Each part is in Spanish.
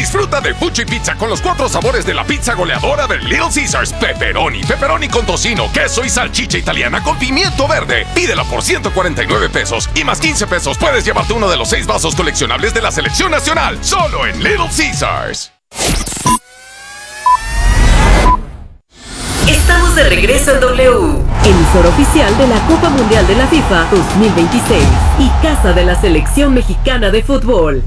Disfruta de Fuchi Pizza con los 4 sabores de la pizza goleadora de Little Caesars. Pepperoni, pepperoni con tocino, queso y salchicha italiana con pimiento verde. Pídela por 149 pesos y más 15 pesos puedes llevarte uno de los 6 vasos coleccionables de la selección nacional. Solo en Little Caesars. Estamos de regreso en W, emisor oficial de la Copa Mundial de la FIFA 2026 y casa de la selección mexicana de fútbol.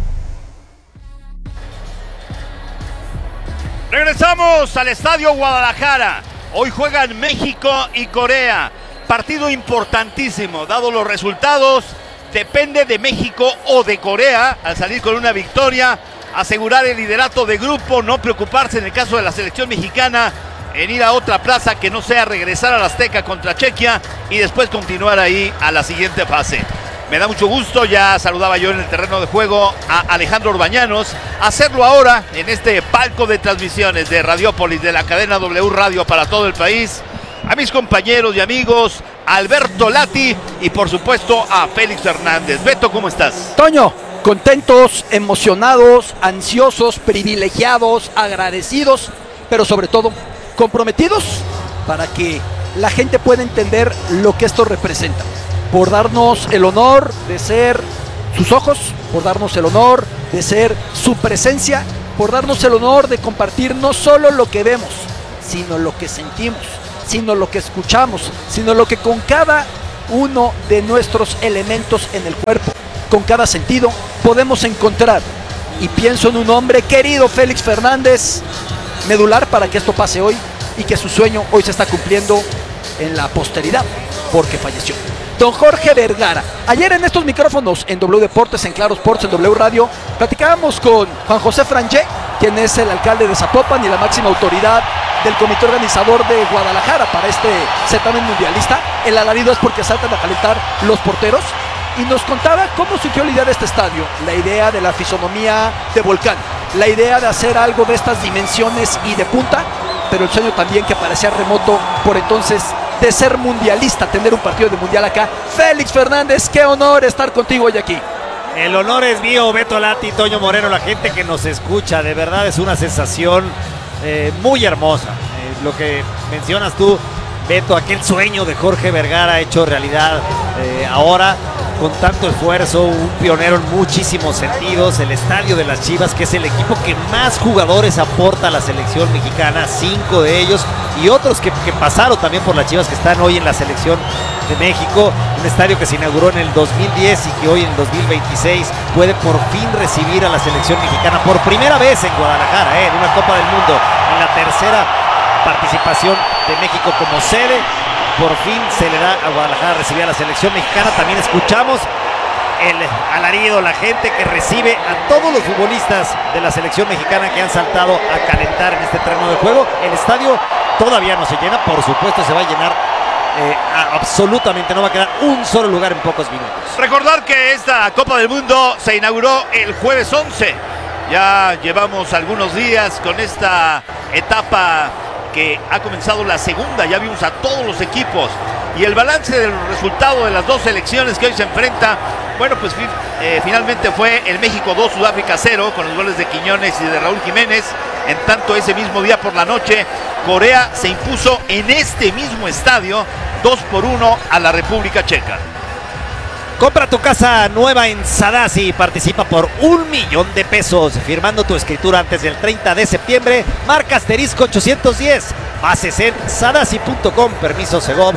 Regresamos al Estadio Guadalajara. Hoy juegan México y Corea. Partido importantísimo, dado los resultados. Depende de México o de Corea al salir con una victoria, asegurar el liderato de grupo, no preocuparse en el caso de la selección mexicana en ir a otra plaza que no sea regresar al Azteca contra Chequia y después continuar ahí a la siguiente fase. Me da mucho gusto, ya saludaba yo en el terreno de juego a Alejandro Orbañanos, hacerlo ahora en este palco de transmisiones de Radiópolis, de la cadena W Radio para todo el país, a mis compañeros y amigos, a Alberto Lati y por supuesto a Félix Fernández. Beto, ¿cómo estás? Toño, contentos, emocionados, ansiosos, privilegiados, agradecidos, pero sobre todo comprometidos para que la gente pueda entender lo que esto representa. Por darnos el honor de ser sus ojos, por darnos el honor de ser su presencia, por darnos el honor de compartir no solo lo que vemos, sino lo que sentimos, sino lo que escuchamos, sino lo que con cada uno de nuestros elementos en el cuerpo, con cada sentido, podemos encontrar. Y pienso en un hombre querido, Félix Fernández, medular para que esto pase hoy y que su sueño hoy se está cumpliendo en la posteridad, porque falleció. Don Jorge Vergara. Ayer en estos micrófonos, en W Deportes, en Claro Sports, en W Radio, platicábamos con Juan José Frangé, quien es el alcalde de Zapopan y la máxima autoridad del comité organizador de Guadalajara para este certamen mundialista. El alarido es porque saltan a calentar los porteros. Y nos contaba cómo surgió la idea de este estadio, la idea de la fisonomía de volcán, la idea de hacer algo de estas dimensiones y de punta, pero el sueño también que parecía remoto por entonces de ser mundialista, tener un partido de mundial acá. Félix Fernández, qué honor estar contigo hoy aquí. El honor es mío, Beto Lati, Toño Moreno, la gente que nos escucha, de verdad es una sensación muy hermosa. Lo que mencionas tú, Beto, aquel sueño de Jorge Vergara hecho realidad ahora con tanto esfuerzo, un pionero en muchísimos sentidos, el estadio de las Chivas, que es el equipo que más jugadores aporta a la selección mexicana, 5 de ellos, y otros que pasaron también por las Chivas, que están hoy en la selección de México, un estadio que se inauguró en el 2010 y que hoy en el 2026 puede por fin recibir a la selección mexicana por primera vez en Guadalajara, en una Copa del Mundo, en la tercera participación de México como sede. Por fin se le da a Guadalajara recibir a la selección mexicana. También escuchamos el alarido, la gente que recibe a todos los futbolistas de la selección mexicana que han saltado a calentar en este terreno de juego. El estadio todavía no se llena, por supuesto se va a llenar absolutamente, no va a quedar un solo lugar en pocos minutos. Recordar que esta Copa del Mundo se inauguró el jueves 11. Ya llevamos algunos días con esta etapa que ha comenzado la segunda, ya vimos a todos los equipos y el balance del resultado de las dos selecciones que hoy se enfrentan, bueno, pues finalmente fue el México 2, Sudáfrica 0, con los goles de Quiñones y de Raúl Jiménez. En tanto, ese mismo día por la noche, Corea se impuso en este mismo estadio 2-1 a la República Checa. Compra tu casa nueva en Sadasi y participa por $1,000,000 firmando tu escritura antes del 30 de septiembre. Marca asterisco 810. Bases en sadasi.com. Permiso Segov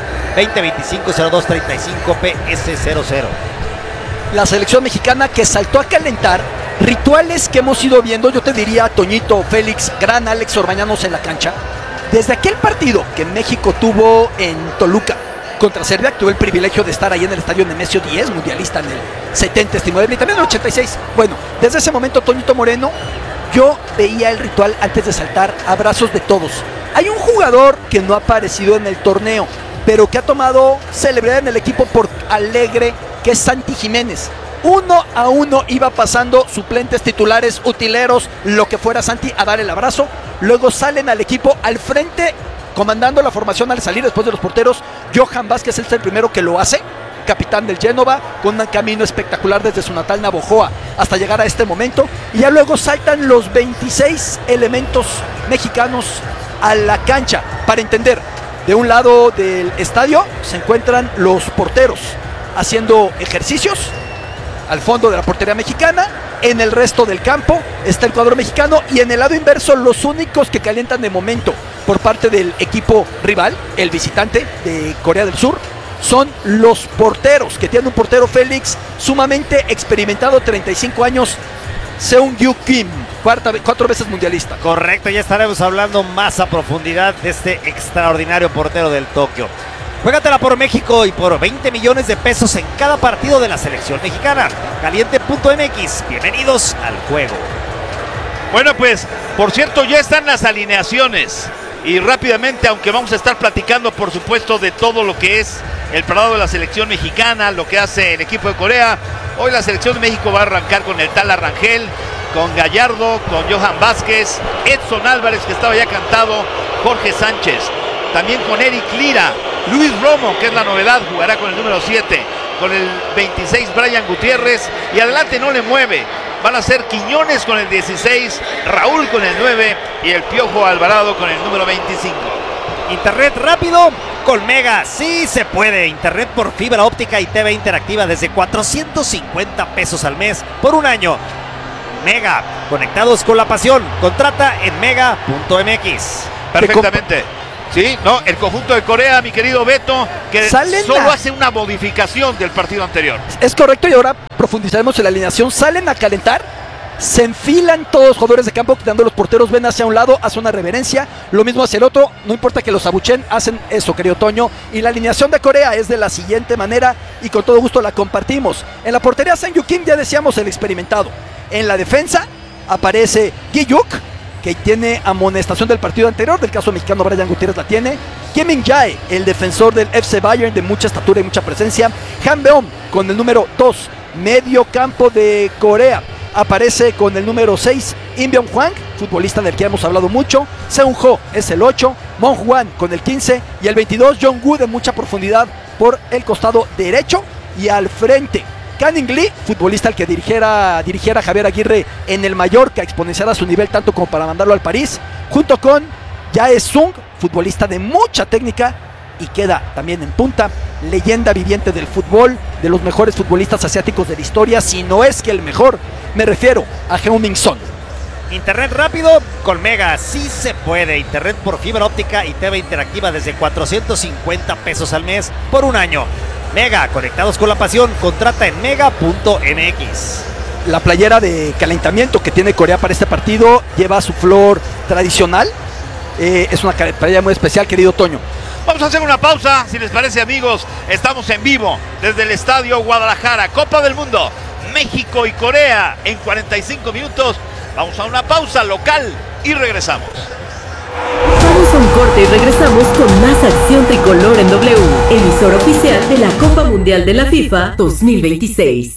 2025-0235 PS00. La selección mexicana que saltó a calentar, rituales que hemos ido viendo, yo te diría, Toñito, Félix, gran Alex Orbañanos en la cancha. Desde aquel partido que México tuvo en Toluca contra Serbia, tuve el privilegio de estar ahí en el estadio Nemesio 10, mundialista en el 70, y también en el 86. Bueno, desde ese momento, Toñito Moreno, yo veía el ritual antes de saltar, abrazos de todos. Hay un jugador que no ha aparecido en el torneo, pero que ha tomado celebridad en el equipo por alegre, que es Santi Jiménez. 1-1 iba pasando suplentes, titulares, utileros, lo que fuera Santi, a dar el abrazo. Luego salen al equipo al frente, comandando la formación al salir después de los porteros. Johan Vázquez es el primero que lo hace. capitán del Génova, con un camino espectacular desde su natal Navojoa hasta llegar a este momento. Y ya luego saltan los 26 elementos mexicanos a la cancha. Para entender, de un lado del estadio se encuentran los porteros haciendo ejercicios al fondo de la portería mexicana. En el resto del campo está el cuadro mexicano, y en el lado inverso los únicos que calientan de momento por parte del equipo rival, el visitante de Corea del Sur, son los porteros, que tienen un portero, Félix, sumamente experimentado, 35 años, Seung-Yu Kim, 4 veces mundialista. Correcto, ya estaremos hablando más a profundidad de este extraordinario portero del Tokio. Juégatela por México y por 20 millones de pesos en cada partido de la selección mexicana. Caliente.mx, bienvenidos al juego. Bueno, pues, por cierto, ya están las alineaciones. Y rápidamente, aunque vamos a estar platicando, por supuesto, de todo lo que es el parado de la selección mexicana, lo que hace el equipo de Corea. Hoy la selección de México va a arrancar con el Tala Rangel, con Gallardo, con Johan Vázquez, Edson Álvarez, que estaba ya cantado, Jorge Sánchez, también con Eric Lira, Luis Romo, que es la novedad, jugará con el número 7, con el 26 Brian Gutiérrez, y adelante no le mueve. Van a ser Quiñones con el 16, Raúl con el 9 y el Piojo Alvarado con el número 25. Internet rápido con Mega, sí se puede. Internet por fibra óptica y TV interactiva desde 450 pesos al mes por un año. Mega, conectados con la pasión. Contrata en mega.mx. Perfectamente. Sí, no, el conjunto de Corea, mi querido Beto, que solo hace una modificación del partido anterior. Es correcto, y ahora profundizaremos en la alineación. Salen a calentar, se enfilan todos los jugadores de campo, quitando los porteros, ven hacia un lado, hace una reverencia, lo mismo hacia el otro, no importa que los abuchen, hacen eso, querido Toño. Y la alineación de Corea es de la siguiente manera, y con todo gusto la compartimos. En la portería, Seung-Yu Kim, ya decíamos, el experimentado. En la defensa aparece Gi-yuk, que tiene amonestación del partido anterior, del caso mexicano Brian Gutiérrez la tiene. Kim Min-jae, el defensor del FC Bayern, de mucha estatura y mucha presencia. Han Beom con el número 2, medio campo de Corea, aparece con el número 6, Im Byung-hwang, futbolista del que hemos hablado mucho. Seung-ho es el 8, Mon-hwan con el 15 y el 22, Jong-woo, de mucha profundidad por el costado derecho. Y al frente, Canning Lee, futbolista al que dirigiera Javier Aguirre en el Mallorca, exponenciara su nivel tanto como para mandarlo al París, junto con Jae Sung, futbolista de mucha técnica, y queda también en punta, leyenda viviente del fútbol, de los mejores futbolistas asiáticos de la historia, si no es que el mejor. Me refiero a Heung-min Son. Internet rápido con Mega, sí se puede. Internet por fibra óptica y TV interactiva desde 450 pesos al mes por un año. Mega, conectados con la pasión. Contrata en mega.mx. La playera de calentamiento que tiene Corea para este partido lleva su flor tradicional. Es una playera muy especial, querido Toño. Vamos a hacer una pausa, si les parece, amigos. Estamos en vivo desde el Estadio Guadalajara, Copa del Mundo, México y Corea en 45 minutos. Vamos a una pausa local y regresamos. Vamos a un corte y regresamos con más acción tricolor en W, emisora oficial de la Copa Mundial de la FIFA 2026.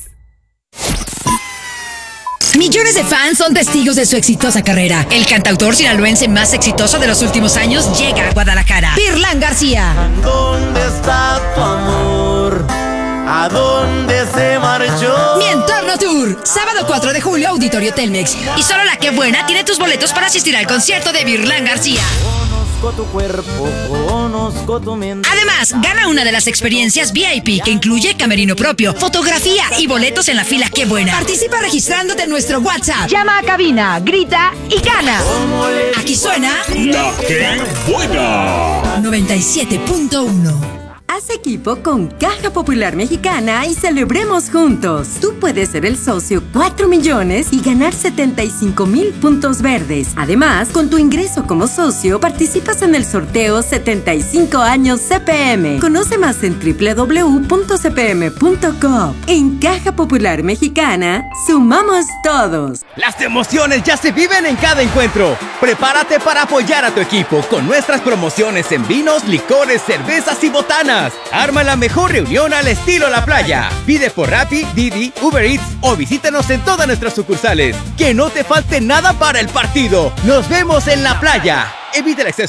Millones de fans son testigos de su exitosa carrera. El cantautor sinaloense más exitoso de los últimos años llega a Guadalajara. Virlán García. ¿Dónde está tu amor? ¿A dónde se marchó? Mi Entorno Tour, sábado 4 de julio, Auditorio Telmex. Y solo la que buena tiene tus boletos para asistir al concierto de Virlán García. Conozco tu cuerpo, conozco tu mente. Además, gana una de las experiencias VIP que incluye camerino propio, fotografía y boletos en la fila Qué Buena. Participa registrándote en nuestro WhatsApp. Llama a cabina, grita y gana. Aquí suena La Qué Buena 97.1. Haz equipo con Caja Popular Mexicana y celebremos juntos. Tú puedes ser el socio 4 millones y ganar 75,000 puntos verdes. Además, con tu ingreso como socio, participas en el sorteo 75 años CPM. Conoce más en www.cpm.com. En Caja Popular Mexicana, sumamos todos. Las emociones ya se viven en cada encuentro. Prepárate para apoyar a tu equipo con nuestras promociones en vinos, licores, cervezas y botanas. Arma la mejor reunión al estilo La Playa. Pide por Rappi, Didi, Uber Eats o visítanos en todas nuestras sucursales. Que no te falte nada para el partido. Nos vemos en La Playa. Evita el exceso.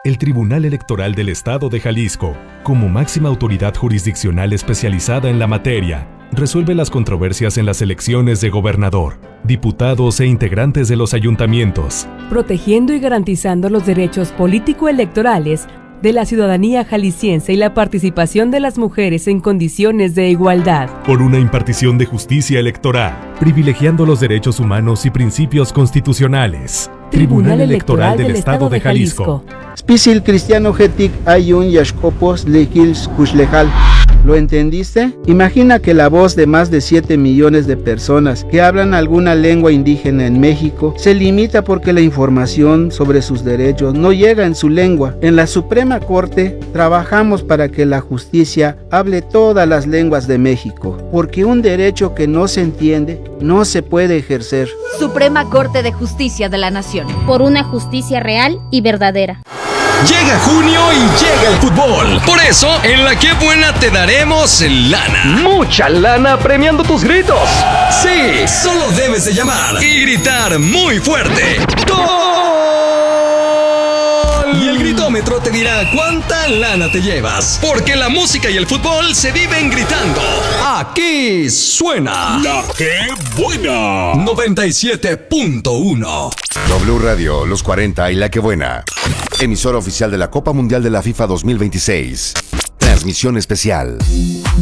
El Tribunal Electoral del Estado de Jalisco, como máxima autoridad jurisdiccional especializada en la materia, resuelve las controversias en las elecciones de gobernador, diputados e integrantes de los ayuntamientos, protegiendo y garantizando los derechos político-electorales de la ciudadanía jalisciense y la participación de las mujeres en condiciones de igualdad. Por una impartición de justicia electoral, privilegiando los derechos humanos y principios constitucionales. Tribunal Electoral del Estado de Jalisco. Spisil Cristiano Getic Ayun Yashkopos Lejils Kushlejal. ¿Lo entendiste? Imagina que la voz de más de 7 millones de personas que hablan alguna lengua indígena en México se limita porque la información sobre sus derechos no llega en su lengua. En la Suprema Corte trabajamos para que la justicia hable todas las lenguas de México, porque un derecho que no se entiende no se puede ejercer. Suprema Corte de Justicia de la Nación. Por una justicia real y verdadera. Llega junio y llega el fútbol. Por eso, en La Qué Buena te daremos lana. Mucha lana premiando tus gritos. Sí, solo debes de llamar y gritar muy fuerte. ¡Gol! Y el gritómetro te dirá cuánta lana te llevas. Porque la música y el fútbol se viven gritando. Aquí suena La Qué Buena 97.1. W Radio, Los 40 y La Qué Buena. Emisora oficial de la Copa Mundial de la FIFA 2026. Transmisión especial.